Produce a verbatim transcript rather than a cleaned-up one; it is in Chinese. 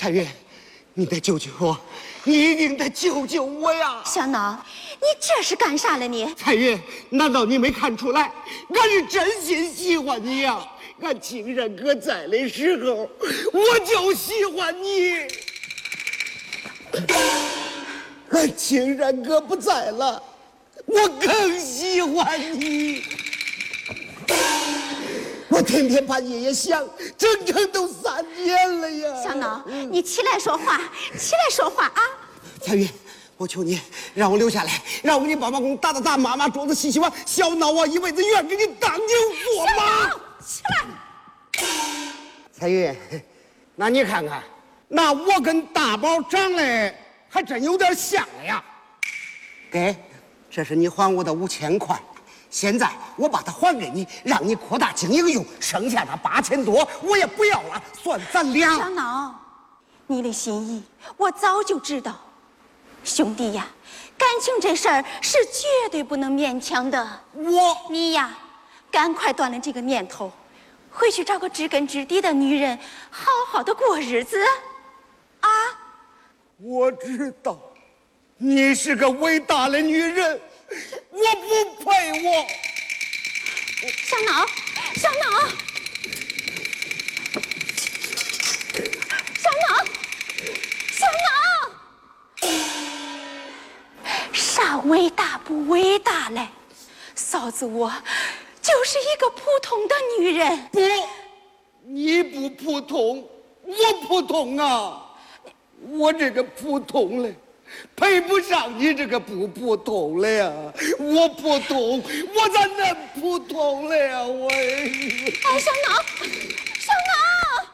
彩云，你得救救我，你一定得救救我呀！ 小脑，你这是干啥了你？ 彩云，难道你没看出来？俺是真心喜欢你呀！俺青山哥在的时候，我就喜欢你。俺青山哥不在了，我更喜欢你。我天天半夜也想，整整都三年了呀！ 小脑，你起来说话，起来说话啊！ 彩云，我求你让我留下来，让我给你帮帮工，打打打，抹抹桌子，洗洗碗。小脑啊，一辈子愿给你当牛做马。 起来！ 彩云，那你看看，那我跟大宝长得还真有点像了呀。给，这是你还我的五千块。现在我把它还给你，让你扩大经营用，剩下的八千多我也不要了，算咱俩。 小脑，你的心意我早就知道，兄弟呀，感情这事儿是绝对不能勉强的。 我你呀，赶快断了这个念头，回去找个知根知底的女人，好好的过日子。啊， 我知道，你是个伟大的女人。我不配我。 小脑，小脑，小脑，小脑，啥伟大不伟大嘞？嫂子我就是一个普通的女人。 不，你不普通，我普通啊！我这个普通嘞，配不上你这个不普通了呀！我普通，我咋能普通了呀？我哎，小脑。